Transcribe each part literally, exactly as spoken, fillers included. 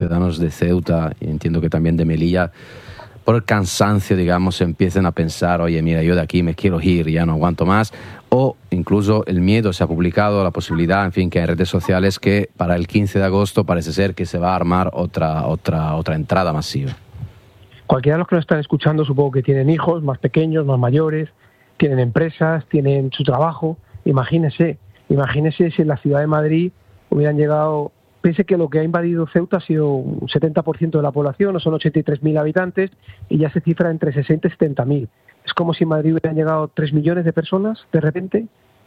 ciudadanos de Ceuta, y entiendo que también de Melilla, por el cansancio, digamos, empiecen a pensar, oye, mira, yo de aquí me quiero ir, ya no aguanto más, o incluso el miedo, se ha publicado la posibilidad, en fin, que hay redes sociales que para el quince de agosto parece ser que se va a armar otra, otra, otra entrada masiva. Cualquiera de los que nos están escuchando supongo que tienen hijos más pequeños, más mayores, tienen empresas, tienen su trabajo. Imagínese, imagínese si en la ciudad de Madrid hubieran llegado... Piense que lo que ha invadido Ceuta ha sido un setenta por ciento de la población, no son ochenta y tres mil habitantes, y ya se cifra entre sesenta y setenta mil. Es como si en Madrid hubieran llegado tres millones de personas, de repente,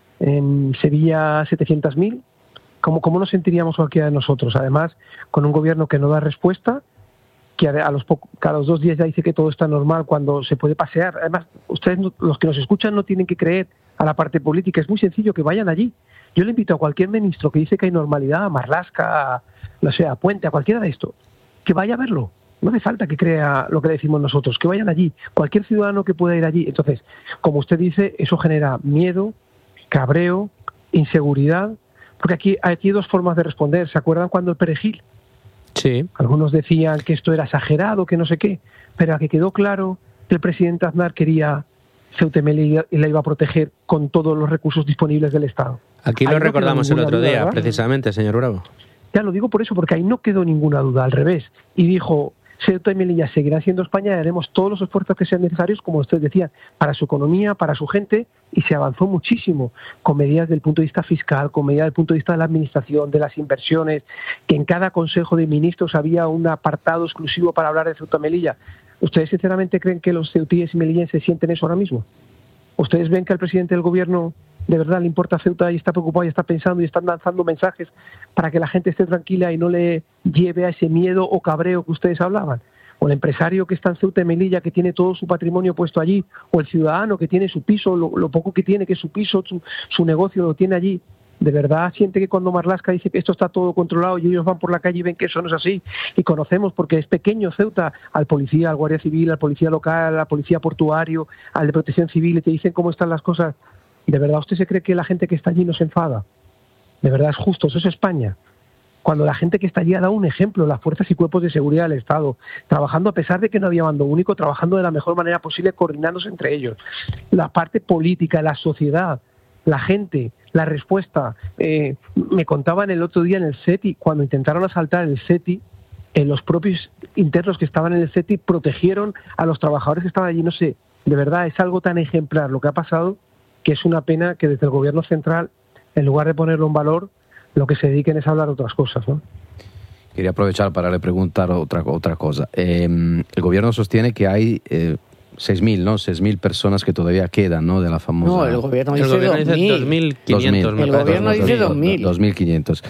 en Sevilla setecientos mil. ¿Cómo, cómo nos sentiríamos cualquiera de nosotros? Además, con un gobierno que no da respuesta, que a los, poco, cada los dos días ya dice que todo está normal cuando se puede pasear. Además, ustedes, los que nos escuchan, no tienen que creer a la parte política. Es muy sencillo, que vayan allí. Yo le invito a cualquier ministro que dice que hay normalidad, a Marlaska, a, no sé, a Puente, a cualquiera de estos, que vaya a verlo. No hace falta que crea lo que le decimos nosotros, que vayan allí. Cualquier ciudadano que pueda ir allí. Entonces, como usted dice, eso genera miedo, cabreo, inseguridad, porque aquí, aquí hay dos formas de responder. ¿Se acuerdan cuando el perejil? Sí. Algunos decían que esto era exagerado, que no sé qué, pero a que quedó claro que el presidente Aznar quería Ceuta y Melilla y la iba a proteger con todos los recursos disponibles del Estado. Aquí lo recordamos el otro día, precisamente, señor Bravo. Ya lo digo por eso, porque ahí no quedó ninguna duda, al revés. Y dijo, Ceuta y Melilla seguirán siendo España y haremos todos los esfuerzos que sean necesarios, como usted decía, para su economía, para su gente, y se avanzó muchísimo con medidas del punto de vista fiscal, con medidas del punto de vista de la administración, de las inversiones, que en cada Consejo de Ministros había un apartado exclusivo para hablar de Ceuta y Melilla. ¿Ustedes sinceramente creen que los ceutíes y melillenses sienten eso ahora mismo? ¿Ustedes ven que al presidente del gobierno de verdad le importa Ceuta y está preocupado y está pensando y están lanzando mensajes para que la gente esté tranquila y no le lleve a ese miedo o cabreo que ustedes hablaban? O el empresario que está en Ceuta y Melilla, que tiene todo su patrimonio puesto allí, o el ciudadano que tiene su piso, lo, lo poco que tiene, que es su piso, su, su negocio lo tiene allí. ¿De verdad siente que cuando Marlaska dice que esto está todo controlado y ellos van por la calle y ven que eso no es así? Y conocemos, porque es pequeño Ceuta, al policía, al guardia civil, al policía local, al policía portuario, al de protección civil, y te dicen cómo están las cosas. ¿De verdad usted se cree que la gente que está allí no se enfada? ¿De verdad es justo? Eso es España. Cuando la gente que está allí ha dado un ejemplo, las fuerzas y cuerpos de seguridad del Estado, trabajando a pesar de que no había mando único, trabajando de la mejor manera posible, coordinándose entre ellos. La parte política, la sociedad, la gente, la respuesta. Eh, me contaban el otro día en el CETI, cuando intentaron asaltar el CETI, eh, los propios internos que estaban en el CETI protegieron a los trabajadores que estaban allí. No sé, de verdad es algo tan ejemplar lo que ha pasado, que es una pena que desde el gobierno central, en lugar de ponerlo en valor, lo que se dediquen es a hablar de otras cosas, ¿no? Quería aprovechar para le preguntar otra, otra cosa. Eh, el gobierno sostiene que hay eh, seis mil, ¿no? seis mil personas que todavía quedan, ¿no? De la famosa... No, el gobierno dice, el gobierno dice dos mil quinientos. El gobierno dice dos mil. dos mil quinientos.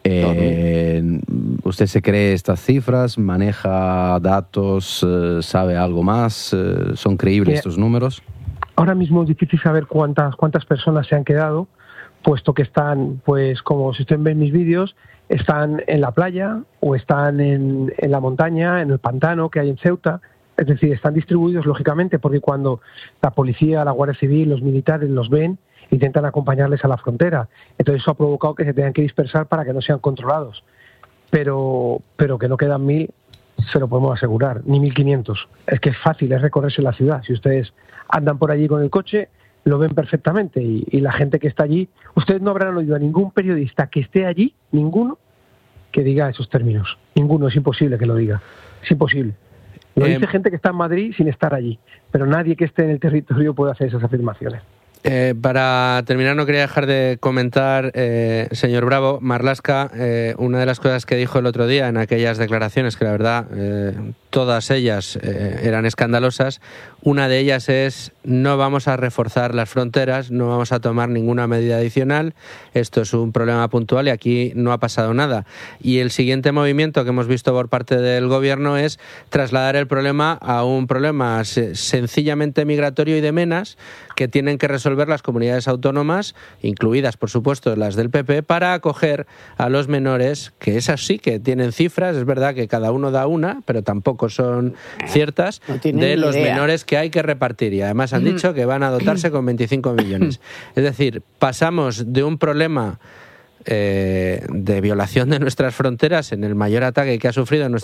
Eh, ¿Usted se cree estas cifras? ¿Maneja datos? ¿Sabe algo más? ¿Son creíbles Mira, estos números? Ahora mismo es difícil saber cuántas, cuántas personas se han quedado, puesto que están, pues como si ustedes ven mis vídeos, están en la playa o están en, en la montaña, en el pantano que hay en Ceuta. Es decir, están distribuidos, lógicamente, porque cuando la policía, la Guardia Civil, los militares los ven, intentan acompañarles a la frontera. Entonces eso ha provocado que se tengan que dispersar para que no sean controlados. Pero, pero que no quedan mil, se lo podemos asegurar, ni mil quinientos. Es que es fácil, es recorrerse la ciudad. Si ustedes andan por allí con el coche, lo ven perfectamente, y, y la gente que está allí, ustedes no habrán oído a ningún periodista que esté allí, ninguno, que diga esos términos. Ninguno, es imposible que lo diga. Es imposible. Lo dice eh, gente que está en Madrid sin estar allí, pero nadie que esté en el territorio puede hacer esas afirmaciones. Eh, para terminar, no quería dejar de comentar, eh, señor Bravo, Marlaska, eh, una de las cosas que dijo el otro día en aquellas declaraciones, que la verdad, eh, todas ellas eh, eran escandalosas. Una de ellas es: no vamos a reforzar las fronteras, no vamos a tomar ninguna medida adicional, esto es un problema puntual y aquí no ha pasado nada. Y el siguiente movimiento que hemos visto por parte del gobierno es trasladar el problema a un problema sencillamente migratorio y de menas, que tienen que resolver las comunidades autónomas, incluidas por supuesto las del P P, para acoger a los menores, que esas sí que tienen cifras, es verdad que cada uno da una, pero tampoco son ciertas, no de los idea. menores que hay que repartir, y además han dicho que van a dotarse con veinticinco millones. Es decir, pasamos de un problema eh, de violación de nuestras fronteras en el mayor ataque que ha sufrido nuestra